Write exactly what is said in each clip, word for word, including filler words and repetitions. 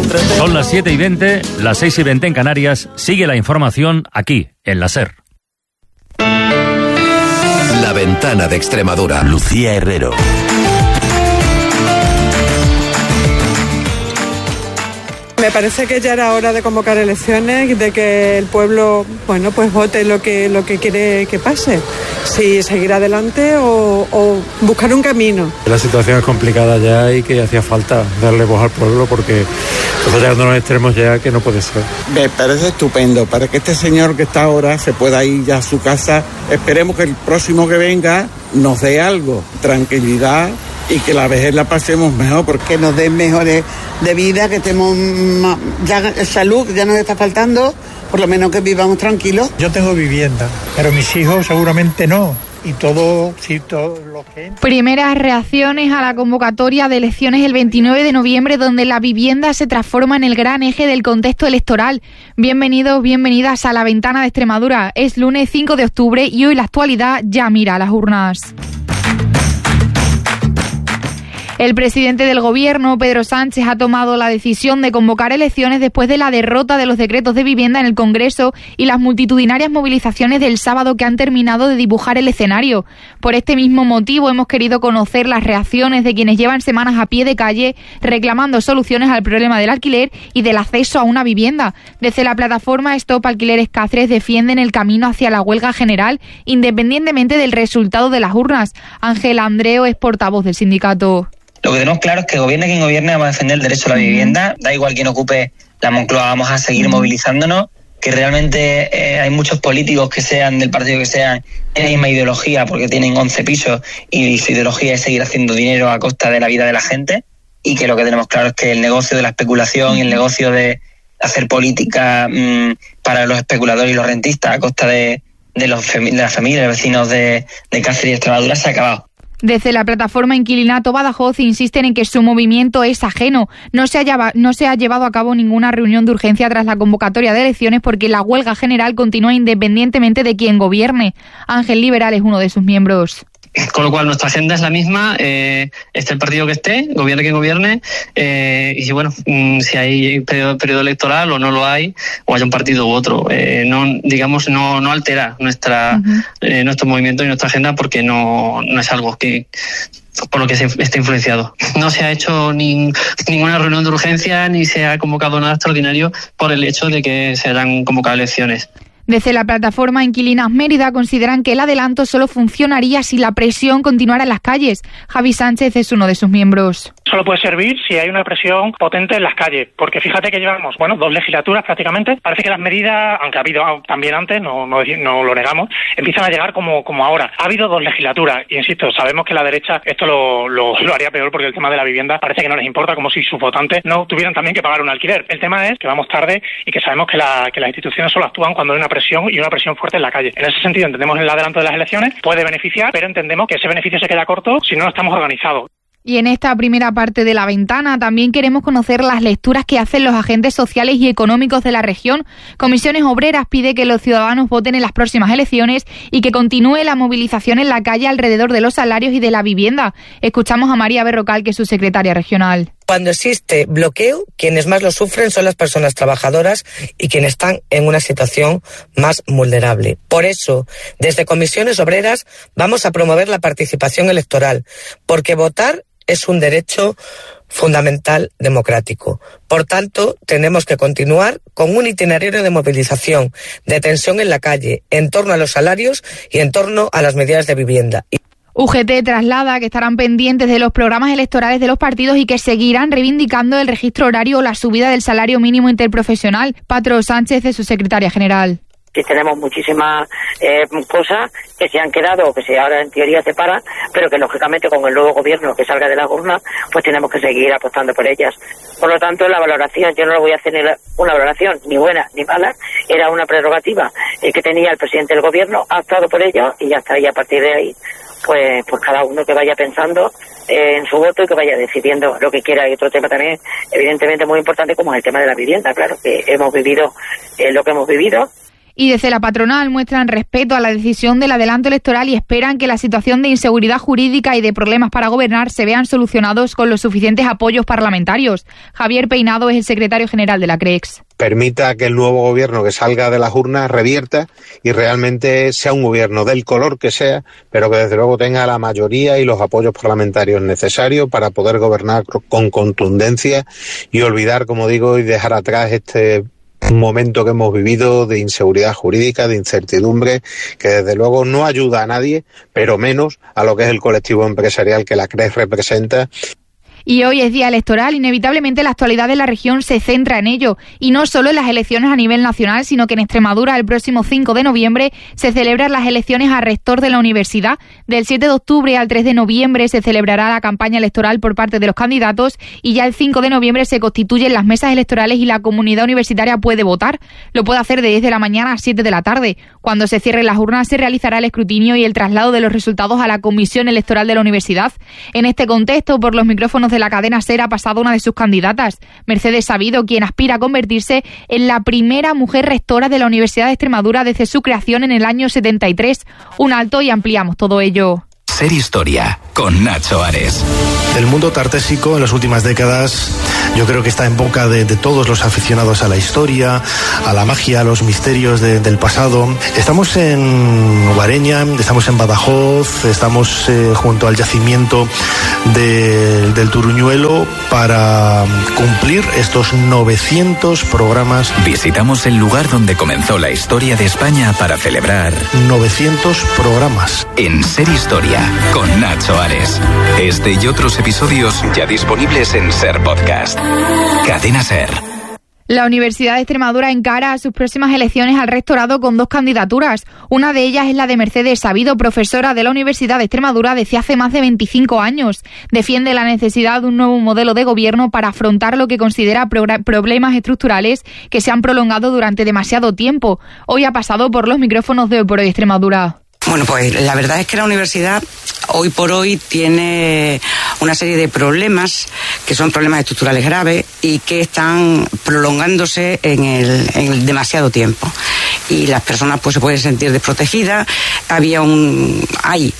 Son las siete y veinte, las seis y veinte en Canarias. Sigue la información aquí, en la SER. La Ventana de Extremadura. Lucía Herrero. Me parece que ya era hora de convocar elecciones y de que el pueblo, bueno, pues vote lo que lo que quiere que pase. Si seguir adelante o, o buscar un camino. La situación es complicada ya y que hacía falta darle voz al pueblo porque está llegando a los extremos ya que no puede ser. Me parece estupendo para que este señor que está ahora se pueda ir ya a su casa. Esperemos que el próximo que venga nos dé algo, tranquilidad, y que la vejez la pasemos mejor, porque nos den mejores de vida, que estemos ya salud, ya nos está faltando, por lo menos que vivamos tranquilos. Yo tengo vivienda, pero mis hijos seguramente no. Y todo, sí, todo lo que... Primeras reacciones a la convocatoria de elecciones el veintinueve de noviembre, donde la vivienda se transforma en el gran eje del contexto electoral. Bienvenidos, bienvenidas a La Ventana de Extremadura. Es lunes cinco de octubre y hoy la actualidad ya mira a las urnas. El presidente del Gobierno, Pedro Sánchez, ha tomado la decisión de convocar elecciones después de la derrota de los decretos de vivienda en el Congreso y las multitudinarias movilizaciones del sábado que han terminado de dibujar el escenario. Por este mismo motivo hemos querido conocer las reacciones de quienes llevan semanas a pie de calle reclamando soluciones al problema del alquiler y del acceso a una vivienda. Desde la plataforma Stop Alquileres Cáceres defienden el camino hacia la huelga general independientemente del resultado de las urnas. Ángela Andreo es portavoz del sindicato. Lo que tenemos claro es que gobierne quien gobierne, vamos a defender el derecho a la vivienda, da igual quien ocupe la Moncloa, vamos a seguir movilizándonos, que realmente eh, hay muchos políticos que sean del partido que sean, tienen la misma ideología porque tienen once pisos y su ideología es seguir haciendo dinero a costa de la vida de la gente, y que lo que tenemos claro es que el negocio de la especulación y el negocio de hacer política mmm, para los especuladores y los rentistas a costa de, de, los, de las familias, los vecinos de, de Cáceres y Extremadura se ha acabado. Desde la plataforma Inquilinato Badajoz insisten en que su movimiento es ajeno. No se, ha, no se ha llevado a cabo ninguna reunión de urgencia tras la convocatoria de elecciones porque la huelga general continúa independientemente de quien gobierne. Ángel Liberal es uno de sus miembros. Con lo cual nuestra agenda es la misma, eh, esté el partido que esté, gobierne quien gobierne, eh, y si bueno, si hay periodo, periodo electoral o no lo hay, o haya un partido u otro, eh, no digamos no no altera nuestra uh-huh. eh, nuestro movimiento y nuestra agenda porque no no es algo que por lo que se esté influenciado. No se ha hecho ni, ninguna reunión de urgencia ni se ha convocado nada extraordinario por el hecho de que se hayan convocado elecciones. Desde la plataforma Inquilinas Mérida consideran que el adelanto solo funcionaría si la presión continuara en las calles. Javi Sánchez es uno de sus miembros. Solo puede servir si hay una presión potente en las calles, porque fíjate que llevamos, bueno, dos legislaturas prácticamente. Parece que las medidas, aunque ha habido también antes, no, no, no lo negamos, empiezan a llegar como, como ahora. Ha habido dos legislaturas, y insisto, sabemos que la derecha esto lo, lo, lo haría peor porque el tema de la vivienda parece que no les importa, como si sus votantes no tuvieran también que pagar un alquiler. El tema es que vamos tarde y que sabemos que, la, que las instituciones solo actúan cuando hay una presión y una presión fuerte en la calle. En ese sentido entendemos el adelanto de las elecciones puede beneficiar, pero entendemos que ese beneficio se queda corto si no estamos organizados. Y en esta primera parte de La Ventana también queremos conocer las lecturas que hacen los agentes sociales y económicos de la región. Comisiones Obreras pide que los ciudadanos voten en las próximas elecciones y que continúe la movilización en la calle alrededor de los salarios y de la vivienda. Escuchamos a María Berrocal, que es su secretaria regional. Cuando existe bloqueo, quienes más lo sufren son las personas trabajadoras y quienes están en una situación más vulnerable. Por eso, desde Comisiones Obreras vamos a promover la participación electoral, porque votar es un derecho fundamental democrático. Por tanto, tenemos que continuar con un itinerario de movilización, de tensión en la calle, en torno a los salarios y en torno a las medidas de vivienda. U G T traslada que estarán pendientes de los programas electorales de los partidos y que seguirán reivindicando el registro horario o la subida del salario mínimo interprofesional. Patro Sánchez es su secretaria general. Que tenemos muchísimas eh, cosas que se han quedado o que se ahora en teoría se paran, pero que lógicamente con el nuevo gobierno que salga de la urna, pues tenemos que seguir apostando por ellas. Por lo tanto, la valoración, yo no lo voy a hacer ni la, una valoración ni buena ni mala, era una prerrogativa eh, que tenía el presidente del gobierno, ha actuado por ello y ya está, y a partir de ahí, pues, pues cada uno que vaya pensando eh, en su voto y que vaya decidiendo lo que quiera. Y otro tema también, evidentemente muy importante, como es el tema de la vivienda, claro, que hemos vivido eh, lo que hemos vivido. Y desde la patronal muestran respeto a la decisión del adelanto electoral y esperan que la situación de inseguridad jurídica y de problemas para gobernar se vean solucionados con los suficientes apoyos parlamentarios. Javier Peinado es el secretario general de la CREEX. Permita que el nuevo gobierno que salga de las urnas revierta y realmente sea un gobierno del color que sea, pero que desde luego tenga la mayoría y los apoyos parlamentarios necesarios para poder gobernar con contundencia y olvidar, como digo, y dejar atrás este un momento que hemos vivido de inseguridad jurídica, de incertidumbre, que desde luego no ayuda a nadie, pero menos a lo que es el colectivo empresarial que la CREEX representa. Y hoy es día electoral, inevitablemente la actualidad de la región se centra en ello, y no solo en las elecciones a nivel nacional, sino que en Extremadura el próximo cinco de noviembre se celebran las elecciones a rector de la universidad. Del siete de octubre al tres de noviembre se celebrará la campaña electoral por parte de los candidatos y ya el cinco de noviembre se constituyen las mesas electorales y la comunidad universitaria puede votar. Lo puede hacer de diez de la mañana a siete de la tarde. Cuando se cierren las urnas se realizará el escrutinio y el traslado de los resultados a la comisión electoral de la universidad. En este contexto, por los micrófonos de la cadena SER ha pasado una de sus candidatas, Mercedes Sabido, quien aspira a convertirse en la primera mujer rectora de la Universidad de Extremadura desde su creación en el año setenta y tres. Un alto y ampliamos todo ello. Ser Historia, con Nacho Ares. El mundo tartésico en las últimas décadas yo creo que está en boca de, de todos los aficionados a la historia, a la magia, a los misterios de, del pasado. Estamos en Guareña, estamos en Badajoz, estamos eh, junto al yacimiento de, del Turuñuelo para cumplir estos novecientos programas. Visitamos el lugar donde comenzó la historia de España para celebrar novecientos programas. En Ser Historia, con Nacho Ares. Este y otros episodios ya disponibles en Ser Podcast. Cadena Ser. La Universidad de Extremadura encara a sus próximas elecciones al rectorado con dos candidaturas. Una de ellas es la de Mercedes Sabido, profesora de la Universidad de Extremadura desde hace más de veinticinco años. Defiende la necesidad de un nuevo modelo de gobierno para afrontar lo que considera problemas estructurales que se han prolongado durante demasiado tiempo. Hoy ha pasado por los micrófonos de Hoy por Hoy Extremadura. Bueno, pues la verdad es que la universidad hoy por hoy tiene una serie de problemas que son problemas estructurales graves y que están prolongándose en el, en el demasiado tiempo. Y las personas pues se pueden sentir desprotegidas. Había un, hay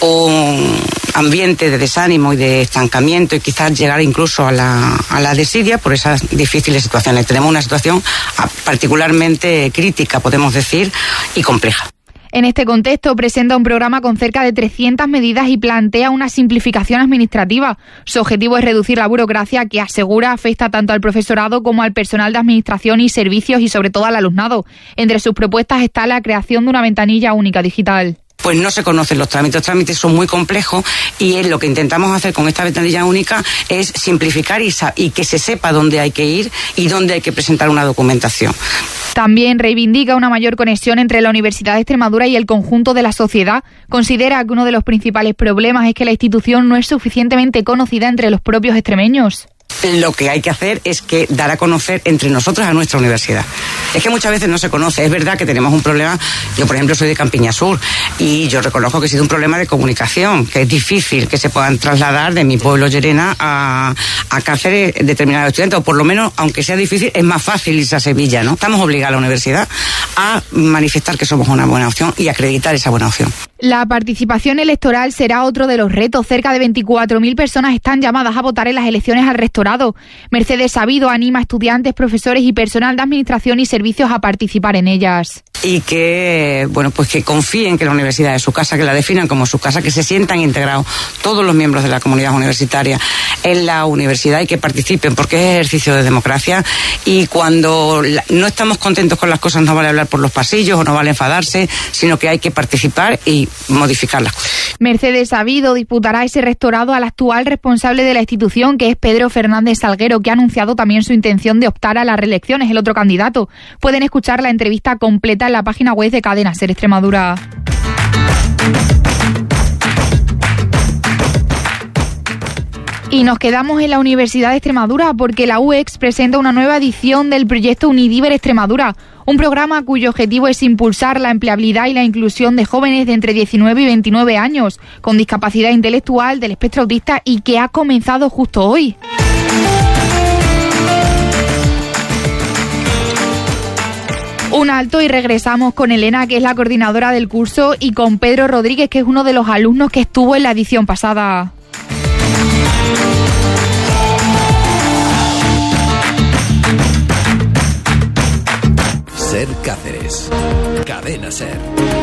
un ambiente de desánimo y de estancamiento y quizás llegar incluso a la, a la desidia por esas difíciles situaciones. Tenemos una situación particularmente crítica, podemos decir, y compleja. En este contexto presenta un programa con cerca de trescientas medidas y plantea una simplificación administrativa. Su objetivo es reducir la burocracia que asegura afecta tanto al profesorado como al personal de administración y servicios y sobre todo al alumnado. Entre sus propuestas está la creación de una ventanilla única digital. Pues no se conocen los trámites, los trámites son muy complejos y es lo que intentamos hacer con esta ventanilla única es simplificar y, y que se sepa dónde hay que ir y dónde hay que presentar una documentación. También reivindica una mayor conexión entre la Universidad de Extremadura y el conjunto de la sociedad. Considera que uno de los principales problemas es que la institución no es suficientemente conocida entre los propios extremeños. Lo que hay que hacer es que dar a conocer entre nosotros a nuestra universidad. Es que muchas veces no se conoce. Es verdad que tenemos un problema. Yo, por ejemplo, soy de Campiña Sur y yo reconozco que ha sido un problema de comunicación, que es difícil que se puedan trasladar de mi pueblo, Llerena, a, a Cáceres determinados estudiantes, o por lo menos, aunque sea difícil, es más fácil irse a Sevilla, ¿no? Estamos obligados a la universidad a manifestar que somos una buena opción y acreditar esa buena opción. La participación electoral será otro de los retos. Cerca de veinticuatro mil personas están llamadas a votar en las elecciones al rectorado. Mercedes Sabido anima a estudiantes, profesores y personal de administración y servicios a participar en ellas. Y que, bueno, pues que confíen que la universidad es su casa, que la definan como su casa, que se sientan integrados todos los miembros de la comunidad universitaria en la universidad y que participen, porque es ejercicio de democracia. Y cuando no estamos contentos con las cosas, no vale hablar por los pasillos o no vale enfadarse, sino que hay que participar y modificar las cosas. Mercedes Sabido disputará ese rectorado al actual responsable de la institución, que es Pedro Fernández Salguero, que ha anunciado también su intención de optar a la reelección. Es el otro candidato. Pueden escuchar la entrevista completa en la página web de Cadena Ser Extremadura. Y nos quedamos en la Universidad de Extremadura porque la U E X presenta una nueva edición del proyecto Unidiver Extremadura, un programa cuyo objetivo es impulsar la empleabilidad y la inclusión de jóvenes de entre diecinueve y veintinueve años con discapacidad intelectual del espectro autista y que ha comenzado justo hoy. Una alto y regresamos con Elena, que es la coordinadora del curso, y con Pedro Rodríguez, que es uno de los alumnos que estuvo en la edición pasada. Ser Cáceres. Cadena Ser.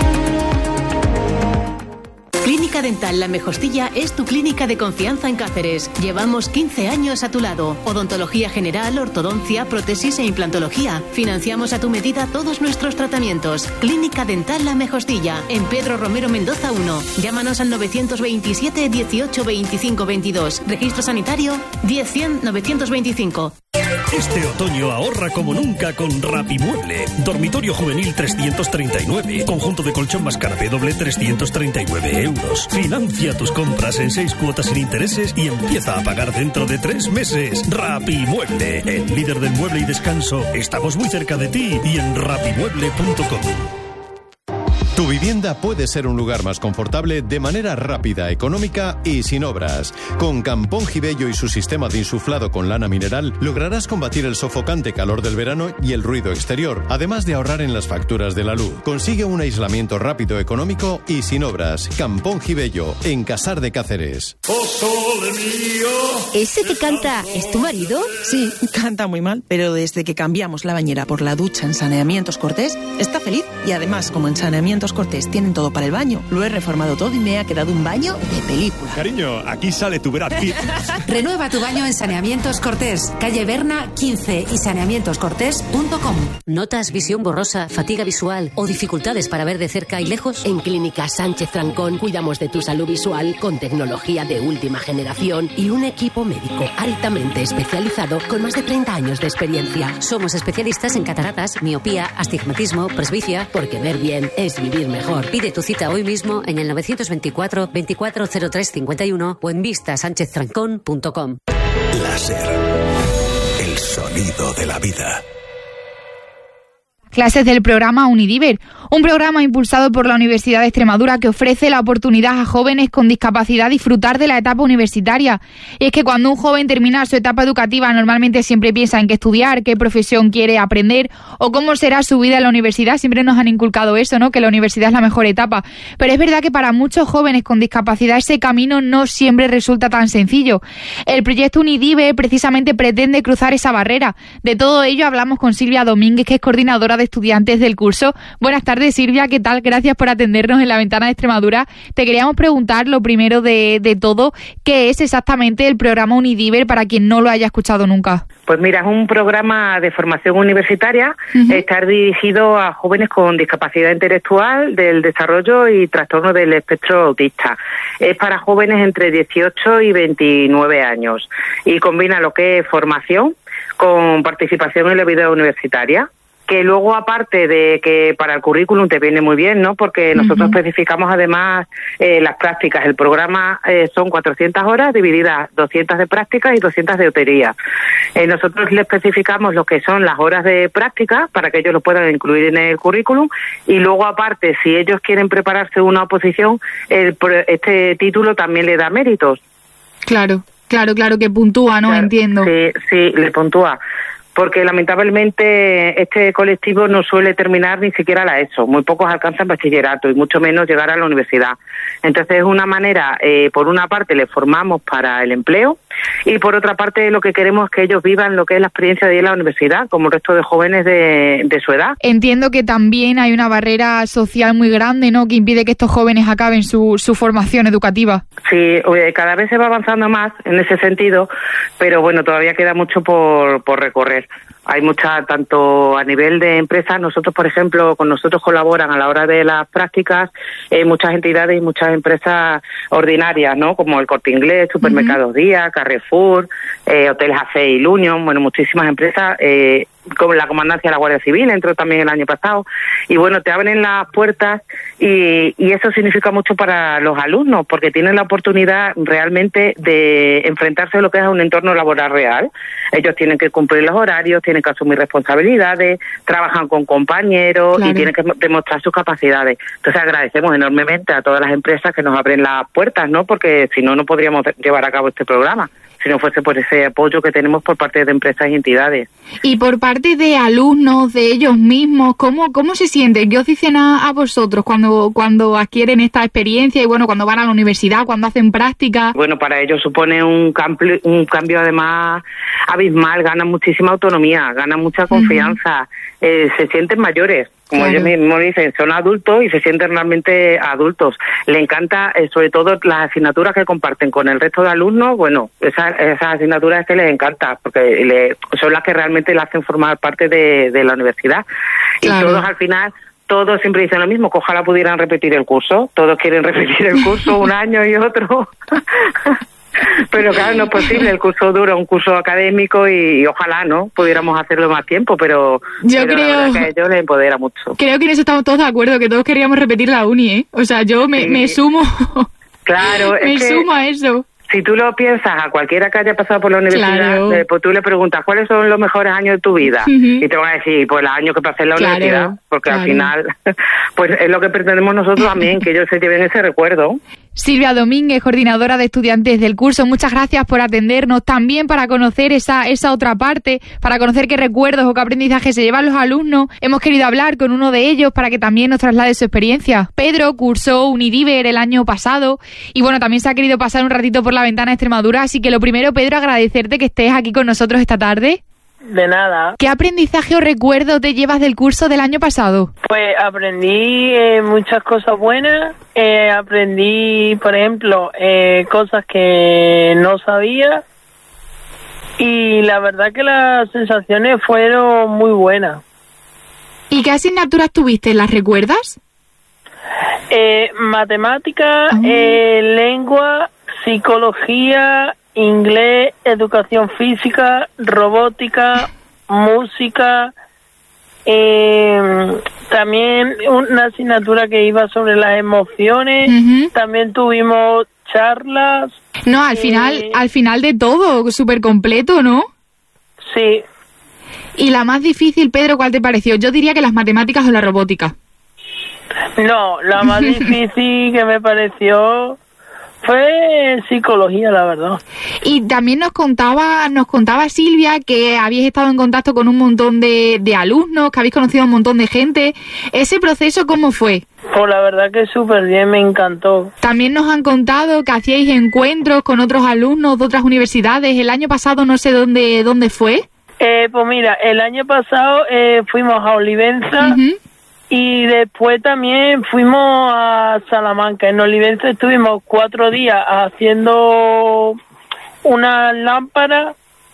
Clínica Dental La Mejostilla es tu clínica de confianza en Cáceres. Llevamos quince años a tu lado. Odontología general, ortodoncia, prótesis e implantología. Financiamos a tu medida todos nuestros tratamientos. Clínica Dental La Mejostilla, en Pedro Romero Mendoza uno. Llámanos al novecientos veintisiete, dieciocho, veinticinco, veintidós. Registro sanitario diez cien, novecientos veinticinco. Este otoño ahorra como nunca con Rapimueble. Dormitorio juvenil trescientos treinta y nueve. Conjunto de colchón más canapé doble trescientos treinta y nueve euros. Financia tus compras en seis cuotas sin intereses y empieza a pagar dentro de tres meses. Rapimueble, el líder del mueble y descanso. Estamos muy cerca de ti y en rapimueble punto com. Tu vivienda puede ser un lugar más confortable de manera rápida, económica y sin obras. Con Campón Gibello y su sistema de insuflado con lana mineral lograrás combatir el sofocante calor del verano y el ruido exterior, además de ahorrar en las facturas de la luz. Consigue un aislamiento rápido, económico y sin obras. Campón Gibello, en Casar de Cáceres. ¡Oh, sole mío! ¿Ese que canta es tu marido? Sí, canta muy mal, pero desde que cambiamos la bañera por la ducha en Saneamientos Cortés, está feliz. Y además, como en Saneamientos Cortés tienen todo para el baño, lo he reformado todo y me ha quedado un baño de película. Cariño, aquí sale tu Brad Pitt. Renueva tu baño en Saneamientos Cortés, calle Berna quince y saneamientos cortés punto com. ¿Notas visión borrosa, fatiga visual o dificultades para ver de cerca y lejos? En Clínica Sánchez Trancón cuidamos de tu salud visual con tecnología de última generación y un equipo médico altamente especializado con más de treinta años de experiencia. Somos especialistas en cataratas, miopía, astigmatismo, presbicia, porque ver bien es vivir mejor. Pide tu cita hoy mismo en el novecientos veinticuatro, veinticuatro cero tres cincuenta y uno o en vista sánchez trancón punto com. Láser. El sonido de la vida. Clases del programa Unidiver, un programa impulsado por la Universidad de Extremadura que ofrece la oportunidad a jóvenes con discapacidad disfrutar de la etapa universitaria. Y es que cuando un joven termina su etapa educativa normalmente siempre piensa en qué estudiar, qué profesión quiere aprender o cómo será su vida en la universidad. Siempre nos han inculcado eso, ¿no? Que la universidad es la mejor etapa. Pero es verdad que para muchos jóvenes con discapacidad ese camino no siempre resulta tan sencillo. El proyecto Unidiver precisamente pretende cruzar esa barrera. De todo ello hablamos con Silvia Domínguez, que es coordinadora de estudiantes del curso. Buenas tardes, Silvia, ¿qué tal? Gracias por atendernos en la Ventana de Extremadura. Te queríamos preguntar, lo primero de, de todo, ¿qué es exactamente el programa Unidiver para quien no lo haya escuchado nunca? Pues mira, es un programa de formación universitaria, uh-huh. Está dirigido a jóvenes con discapacidad intelectual, del desarrollo y trastorno del espectro autista. Es para jóvenes entre dieciocho y veintinueve años y combina lo que es formación con participación en la vida universitaria, que luego, aparte de que para el currículum te viene muy bien, ¿no? Porque nosotros uh-huh. especificamos además eh, las prácticas. El programa eh, son cuatrocientas horas divididas, doscientas de prácticas y doscientas de teoría. Eh, nosotros le especificamos lo que son las horas de práctica para que ellos lo puedan incluir en el currículum y luego, aparte, si ellos quieren prepararse una oposición, el, este título también le da méritos. Claro, claro, claro, que puntúa, ¿no? Claro, entiendo. Sí, sí, le puntúa. Porque lamentablemente este colectivo no suele terminar ni siquiera la ESO, muy pocos alcanzan bachillerato y mucho menos llegar a la universidad. Entonces es una manera, eh, por una parte les formamos para el empleo y por otra parte lo que queremos es que ellos vivan lo que es la experiencia de ir a la universidad, como el resto de jóvenes de, de su edad. Entiendo que también hay una barrera social muy grande, ¿no?, que impide que estos jóvenes acaben su, su formación educativa. Sí, cada vez se va avanzando más en ese sentido, pero bueno, todavía queda mucho por, por recorrer. Hay mucha, tanto a nivel de empresas, nosotros, por ejemplo, con nosotros colaboran a la hora de las prácticas eh, muchas entidades y muchas empresas ordinarias, ¿no? Como el Corte Inglés, Supermercados uh-huh. Día, Carrefour, eh, Hoteles A C y Union, bueno, muchísimas empresas, eh, como la Comandancia de la Guardia Civil, entró también el año pasado, y bueno, te abren las puertas y, y eso significa mucho para los alumnos, porque tienen la oportunidad realmente de enfrentarse a lo que es un entorno laboral real. Ellos tienen que cumplir los horarios, tienen que asumir responsabilidades, trabajan con compañeros claro. y tienen que demostrar sus capacidades. Entonces agradecemos enormemente a todas las empresas que nos abren las puertas, ¿no? Porque si no, no podríamos llevar a cabo este programa. si no fuese por ese apoyo que tenemos por parte de empresas y entidades. Y por parte de alumnos, de ellos mismos, ¿cómo, cómo se sienten? ¿Qué os dicen a, a vosotros cuando, cuando adquieren esta experiencia y bueno, cuando van a la universidad, cuando hacen práctica? Bueno, para ellos supone un cambio, un cambio además abismal, ganan muchísima autonomía, ganan mucha confianza, uh-huh. eh, se sienten mayores. Como claro. ellos mismos dicen, son adultos y se sienten realmente adultos. Le encanta, eh, sobre todo, las asignaturas que comparten con el resto de alumnos. Bueno, esas, esas asignaturas que les encanta, porque le, son las que realmente le hacen formar parte de, de la universidad. Claro. Y todos al final, todos siempre dicen lo mismo, que ojalá pudieran repetir el curso. Todos quieren repetir el curso un año y otro. Pero claro, no es posible, el curso dura un curso académico y, y ojalá, ¿no? Pudiéramos hacerlo más tiempo, pero yo pero creo la verdad que a ellos les empodera mucho. Creo que en eso estamos todos de acuerdo, que todos queríamos repetir la uni, ¿eh? O sea, yo me, sí. me sumo, claro, me es que sumo a eso. Si tú lo piensas a cualquiera que haya pasado por la universidad, claro. eh, pues tú le preguntas, ¿cuáles son los mejores años de tu vida? Uh-huh. Y te van a decir, pues los años que pasé en la claro, universidad, porque claro. al final, pues es lo que pretendemos nosotros también, que ellos se lleven ese recuerdo. Silvia Domínguez, coordinadora de estudiantes del curso, muchas gracias por atendernos, también para conocer esa esa otra parte, para conocer qué recuerdos o qué aprendizaje se llevan los alumnos. Hemos querido hablar con uno de ellos para que también nos traslade su experiencia. Pedro cursó Unidiver el año pasado y bueno, también se ha querido pasar un ratito por la ventana de Extremadura, así que lo primero, Pedro, agradecerte que estés aquí con nosotros esta tarde. De nada. ¿Qué aprendizaje o recuerdo te llevas del curso del año pasado? Pues aprendí eh, muchas cosas buenas. Eh, aprendí, por ejemplo, eh, cosas que no sabía. Y la verdad que las sensaciones fueron muy buenas. ¿Y qué asignaturas tuviste? ¿Las recuerdas? Eh, matemática, uh-huh. eh, lengua, psicología, inglés, educación física, robótica, música, eh, también una asignatura que iba sobre las emociones, uh-huh. también tuvimos charlas. No, al eh, final, al final de todo, súper completo, ¿no? Sí. ¿Y la más difícil, Pedro, cuál te pareció? Yo diría que las matemáticas o la robótica. No, la más difícil que me pareció fue psicología, la verdad. Y también nos contaba nos contaba Silvia que habéis estado en contacto con un montón de, de alumnos, que habéis conocido a un montón de gente. ¿Ese proceso cómo fue? Pues la verdad que súper bien, me encantó. También nos han contado que hacíais encuentros con otros alumnos de otras universidades. El año pasado no sé dónde dónde fue. Eh, pues mira, el año pasado eh, fuimos a Olivenza. Uh-huh. Y después también fuimos a Salamanca. En Olivenza estuvimos cuatro días haciendo una lámpara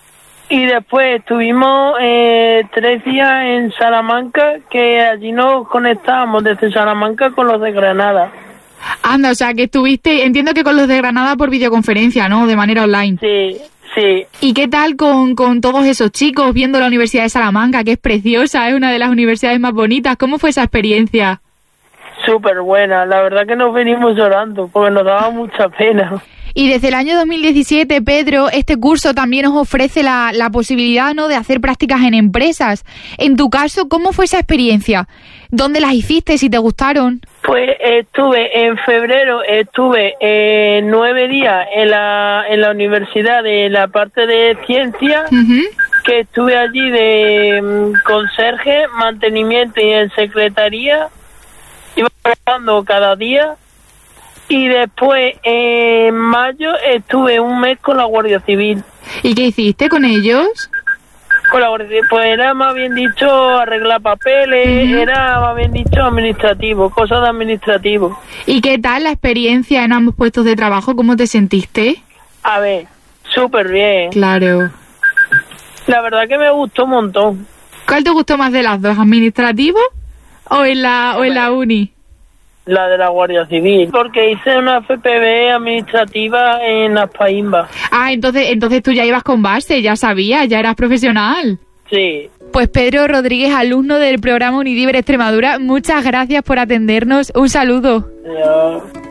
y después estuvimos eh, tres días en Salamanca, que allí nos conectábamos desde Salamanca con los de Granada. Anda, o sea que estuviste, entiendo que con los de Granada por videoconferencia, ¿no? De manera online. Sí. Sí. ¿Y qué tal con, con todos esos chicos viendo la Universidad de Salamanca, que es preciosa, es una de las universidades más bonitas? ¿Cómo fue esa experiencia? Súper buena, la verdad que nos venimos llorando porque nos daba mucha pena. Y desde el año dos mil diecisiete, Pedro, este curso también os ofrece la, la posibilidad, ¿no?, de hacer prácticas en empresas. En tu caso, ¿cómo fue esa experiencia? ¿Dónde las hiciste? ¿Si te gustaron? Pues estuve en febrero, estuve eh, nueve días en la en la universidad de la parte de ciencias, uh-huh. que estuve allí de um, conserje, mantenimiento y en secretaría, iba trabajando cada día. Y después, en mayo, estuve un mes con la Guardia Civil. ¿Y qué hiciste con ellos? Con la Guardia Civil, pues era más bien dicho arreglar papeles, uh-huh. era más bien dicho administrativo, cosas de administrativo. ¿Y qué tal la experiencia en ambos puestos de trabajo? ¿Cómo te sentiste? A ver, súper bien. Claro. La verdad que me gustó un montón. ¿Cuál te gustó más de las dos, administrativo o en la, o en la uni? La de la Guardia Civil, porque hice una F P V administrativa en Aspaimba. Ah, entonces entonces tú ya ibas con base, ya sabías, ya eras profesional. Sí. Pues Pedro Rodríguez, alumno del programa Unidiver Extremadura, muchas gracias por atendernos. Un saludo. Adiós.